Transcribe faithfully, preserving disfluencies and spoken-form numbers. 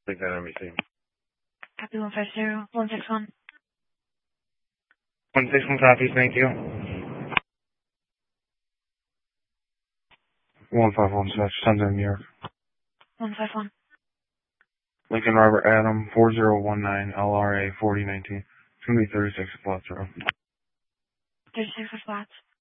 Take that N B C. Copy one five zero, one six one. one six one copy, thank you. one five one six, Sunday, New York. one five one. Lincoln Robert Adam, four zero one nine, L R A forty nineteen. It's going to be thirty-six flats row. thirty-six flats.